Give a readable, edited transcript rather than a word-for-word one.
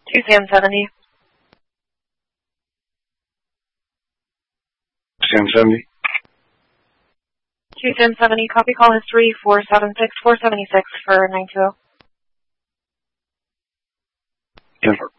2 Sam 70. Sam 70. 2 Sam 70, copy call history 476 476 for 920. 10-4.